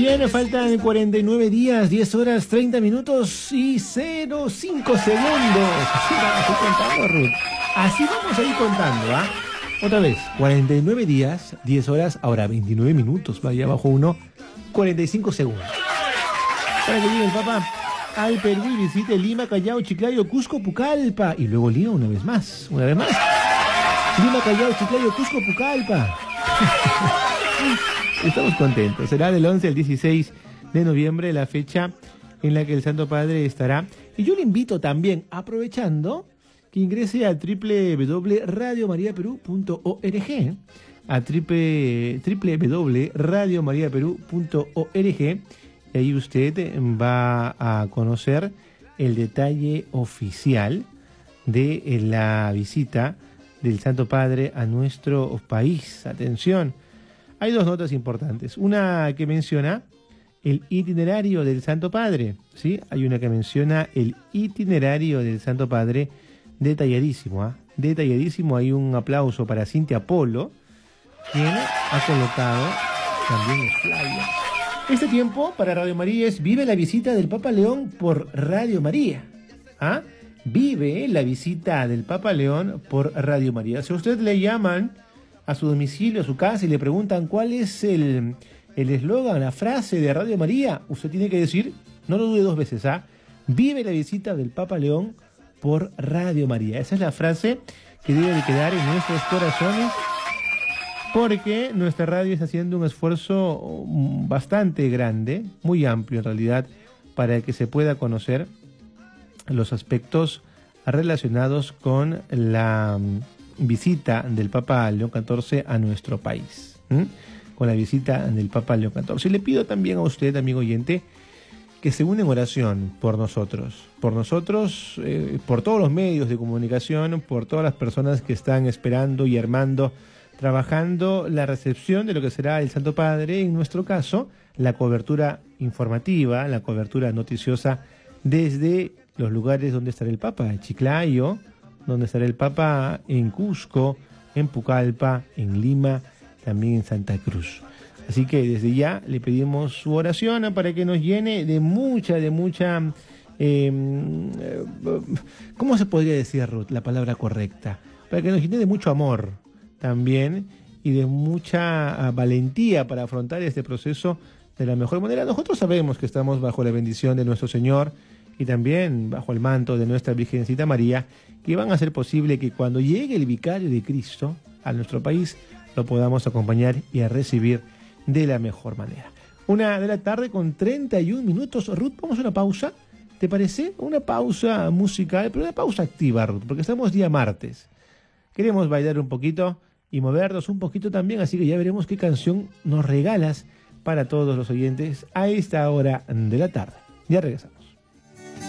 Bien, faltan 49 días, 10 horas, 30 minutos y 05 segundos. Así vamos a ir contando, Ruth. Así vamos a ir contando, ¿ah? Otra vez, 49 días, 10 horas, ahora 29 minutos. Vaya abajo uno, 45 segundos. Para que llegue el Papa al Perú y visite Lima, Callao, Chiclayo, Cusco, Pucallpa. Y luego Lima una vez más. Lima, Callao, Chiclayo, Cusco, Pucallpa. Estamos contentos. Será del 11 al 16 de noviembre la fecha en la que el Santo Padre estará. Y yo le invito también, aprovechando, que ingrese a www.radiomariaperú.org, a www.radiomariaperú.org, y ahí usted va a conocer el detalle oficial de la visita del Santo Padre a nuestro país. Atención, hay dos notas importantes. Una que menciona el itinerario del Santo Padre, ¿sí? Hay una que menciona el itinerario del Santo Padre detalladísimo, ¿eh? Detalladísimo. Hay un aplauso para Cintia Polo, quien ha colocado también los flyers. Este tiempo para Radio María es Vive la visita del Papa León por Radio María. ¿Ah? Vive la visita del Papa León por Radio María. Si a usted le llaman a su domicilio, a su casa, y le preguntan cuál es el eslogan, la frase de Radio María, usted tiene que decir, no lo dude dos veces, ¿ah? Vive la visita del Papa León por Radio María. Esa es la frase que debe de quedar en nuestros corazones, porque nuestra radio está haciendo un esfuerzo bastante grande, muy amplio en realidad, para que se pueda conocer los aspectos relacionados con la visita del Papa León XIV a nuestro país, con la visita del Papa León XIV. Y le pido también a usted, amigo oyente, que se une en oración por nosotros, por todos los medios de comunicación, por todas las personas que están esperando y armando, trabajando la recepción de lo que será el Santo Padre, en nuestro caso, la cobertura informativa, la cobertura noticiosa desde los lugares donde estará el Papa, en Chiclayo, donde estará el Papa en Cusco, en Pucallpa, en Lima, también en Santa Cruz. Así que desde ya le pedimos su oración para que nos llene de mucha, ¿cómo se podría decir, Ruth, la palabra correcta? Para que nos llene de mucho amor también y de mucha valentía para afrontar este proceso de la mejor manera. Nosotros sabemos que estamos bajo la bendición de nuestro Señor y también bajo el manto de nuestra Virgencita María, que van a hacer posible que cuando llegue el Vicario de Cristo a nuestro país, lo podamos acompañar y a recibir de la mejor manera. 1:31 p.m. Ruth, vamos a una pausa, ¿te parece? Una pausa musical, pero una pausa activa, Ruth, porque estamos día martes. Queremos bailar un poquito y movernos un poquito también, así que ya veremos qué canción nos regalas para todos los oyentes a esta hora de la tarde. Ya regresamos.